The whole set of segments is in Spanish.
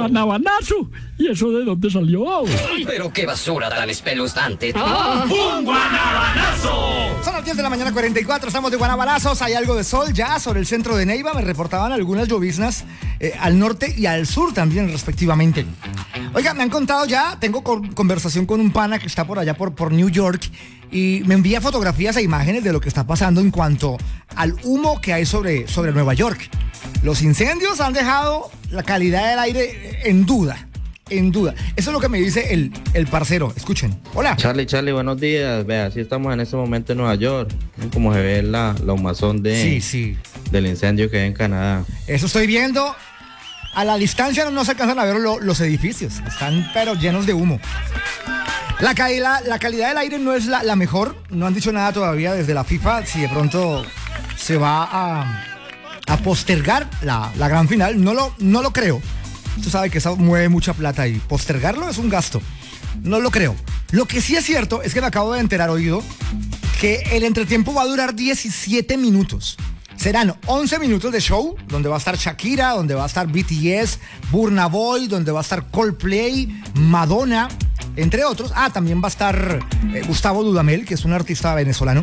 Guanabanazo. ¿Y eso de dónde salió? Pero qué basura tan espeluznante. ¡Un guanabanazo! Son las 10 de la mañana 44, estamos de guanabanazos. Hay algo de sol ya sobre el centro de Neiva. Me reportaban algunas lloviznas al norte y al sur también, respectivamente. Oiga, me han contado ya, tengo conversación con un pana que está por allá por New York y me envía fotografías e imágenes de lo que está pasando en cuanto al humo que hay sobre Nueva York. Los incendios han dejado la calidad del aire en duda. Eso es lo que me dice el parcero. Escuchen. Hola. Charlie, buenos días. Vea, sí estamos en este momento en Nueva York. Como se ve la humazón del incendio que hay en Canadá. Eso estoy viendo. A la distancia no se alcanzan a ver los edificios. Están pero llenos de humo. La calidad del aire no es la mejor. No han dicho nada todavía desde la FIFA si de pronto se va a postergar la gran final. No lo creo. Usted sabe que eso mueve mucha plata y postergarlo es un gasto. No lo creo. Lo que sí es cierto es que me acabo de enterar, oído, que el entretiempo va a durar 17 minutos. Serán 11 minutos de show, donde va a estar Shakira, donde va a estar BTS, Burna Boy, donde va a estar Coldplay, Madonna, entre otros. También va a estar Gustavo Dudamel, que es un artista venezolano.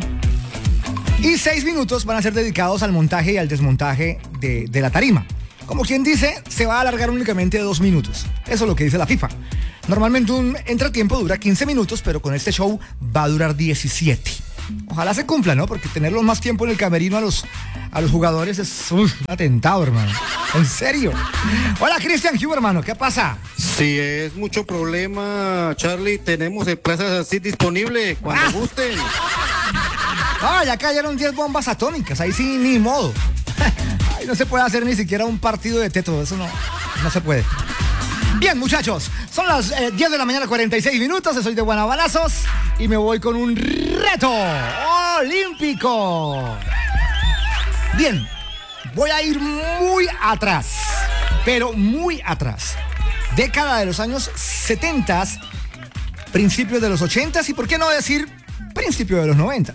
Y 6 minutos van a ser dedicados al montaje y al desmontaje de la tarima. Como quien dice, se va a alargar únicamente 2 minutos. Eso es lo que dice la FIFA. Normalmente un entretiempo dura 15 minutos, pero con este show va a durar 17. Ojalá se cumpla, ¿no? Porque tenerlo más tiempo en el camerino a los jugadores es un atentado, hermano. En serio. Hola, Cristian Hugh, hermano. ¿Qué pasa? Si es mucho problema, Charlie, tenemos plazas así disponibles cuando gusten. Ya cayeron 10 bombas atómicas. Ahí sí, ni modo. Ahí no se puede hacer ni siquiera un partido de teto. Eso no se puede. Bien, muchachos, son las 10 de la mañana 46 minutos, soy de Guanabanazos y me voy con un reto olímpico. Bien, voy a ir muy atrás, pero muy atrás. Década de los años 70, principios de los 80 y por qué no decir principios de los 90.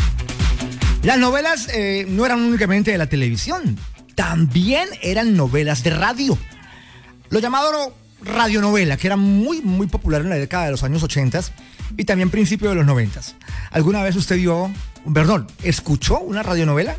Las novelas no eran únicamente de la televisión, también eran novelas de radio. Lo llamado radionovela, que era muy, muy popular en la década de los años 80 y también principio de los 90. ¿Alguna vez usted escuchó una radionovela?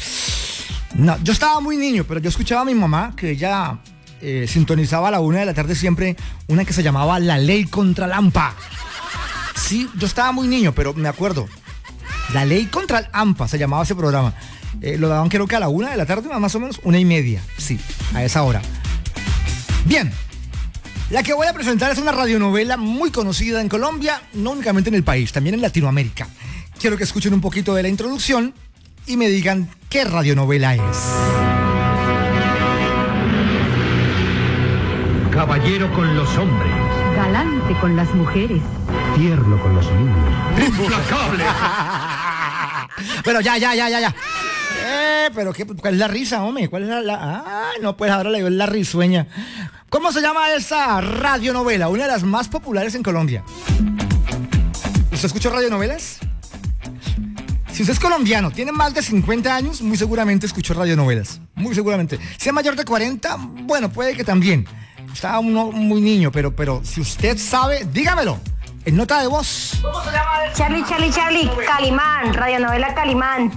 No, yo estaba muy niño, pero yo escuchaba a mi mamá, que ella sintonizaba a la 1 de la tarde siempre una que se llamaba La Ley contra Lampa. Sí, yo estaba muy niño, pero me acuerdo. La Ley contra el AMPA se llamaba ese programa. Lo daban creo que a la 1 de la tarde, más o menos 1:30. Sí, a esa hora. Bien, la que voy a presentar es una radionovela muy conocida en Colombia, no únicamente en el país, también en Latinoamérica. Quiero que escuchen un poquito de la introducción y me digan qué radionovela es. Caballero con los hombres. Galante con las mujeres. Tierno con los niños. ¡Implacable! Pero ya. Pero ¿cuál es la risa, hombre? ¿Cuál es no, pues ahora le dio la risueña. ¿Cómo se llama esa radionovela? Una de las más populares en Colombia. ¿Usted escuchó radionovelas? Si usted es colombiano, tiene más de 50 años, muy seguramente escuchó radionovelas. Muy seguramente. Si es mayor de 40, bueno, puede que también. Estaba uno muy niño, pero si usted sabe, dígamelo. En nota de voz. ¿Cómo se llama eso? Charlie, Calimán, radionovela Calimán.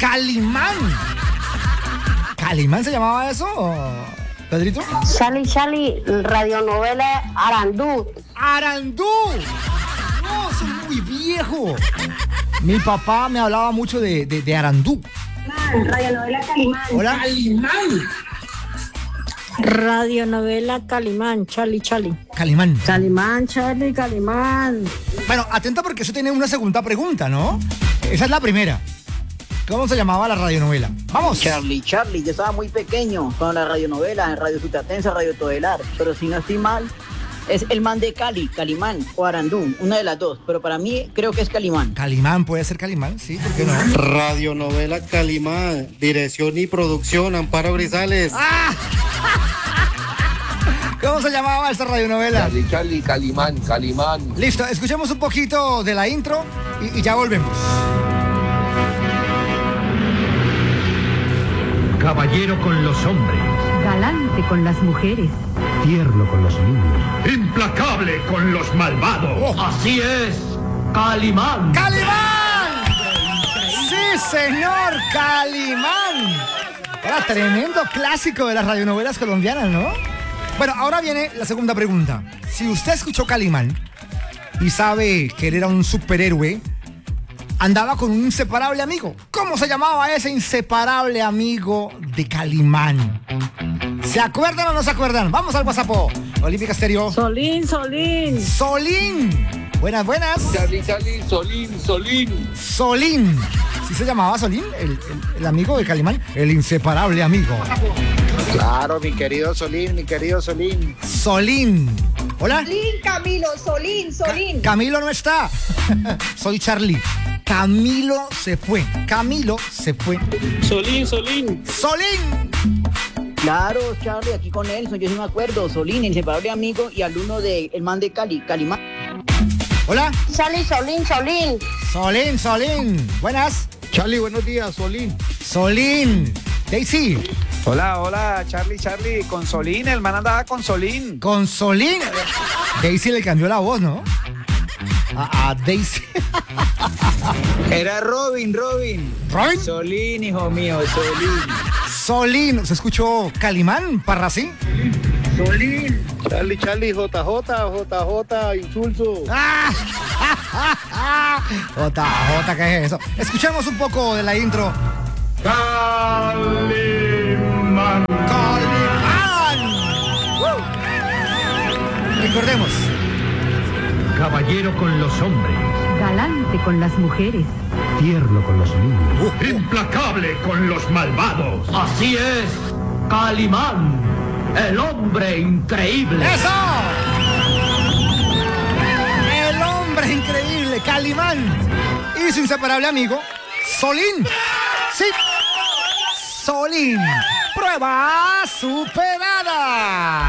¿Calimán se llamaba eso, Pedrito? Charlie, radionovela Arandú. No, soy muy viejo. Mi papá me hablaba mucho de Arandú. Radionovela Calimán. Hola. Calimán. Radionovela Calimán, Charlie. Calimán. Calimán. Bueno, atenta porque eso tiene una segunda pregunta, ¿no? Esa es la primera. ¿Cómo se llamaba la radionovela? ¡Vamos! Charlie, yo estaba muy pequeño con la radionovela en Radio Sutatensa, Radio Todelar, pero si no estoy mal, es el man de Cali, Calimán o Arandú, una de las dos, pero para mí creo que es Calimán. Calimán, puede ser Calimán, sí, ¿por qué no? Radionovela Calimán, dirección y producción, Amparo Grisales. ¿Cómo se llamaba esta radionovela? Charlie, Calimán. Listo, escuchemos un poquito de la intro y ya volvemos. Caballero con los hombres. Galante con las mujeres. Tierno con los niños. Implacable con los malvados. Así es, Calimán. ¡Calimán! ¡Sí, señor! ¡Calimán! Era tremendo clásico de las radionovelas colombianas, ¿no? Bueno, ahora viene la segunda pregunta. Si usted escuchó Calimán y sabe que él era un superhéroe, andaba con un inseparable amigo. ¿Cómo se llamaba ese inseparable amigo de Calimán? ¿Se acuerdan o no se acuerdan? Vamos al WhatsApp. Olímpica Estéreo. Solín. Solín. Buenas. Charlie, Solín. Solín. ¿Sí se llamaba Solín? El amigo de Calimán. El inseparable amigo. Claro, mi querido Solín. Solín. Hola. Solín. Camilo no está. Soy Charlie. Camilo se fue. Solín. Claro, Charlie, aquí con Nelson, yo sí me acuerdo. Solín, el inseparable amigo y alumno del man de Cali, Calimán. Hola. Charlie, Solín. Buenas. Charlie, buenos días, Solín. Daisy. Hola, Charlie, con Solín, el man andaba con Solín. ¿Con Solín? Daisy le cambió la voz, ¿no? A Daisy. Era Robin. ¿Robin? Solín, hijo mío, Solín. ¿Se escuchó Calimán, Parrasí? Solín. Charlie, JJ, insulso. JJ, ¿qué es eso? Escuchemos un poco de la intro. Calimán. Recordemos. Caballero con los hombres. Galante con las mujeres. Tierno con los niños. Implacable con los malvados. Así es, Calimán, el hombre increíble. ¡Eso! El hombre increíble, Calimán. Y su inseparable amigo, Solín. Sí, Solín. Prueba superada.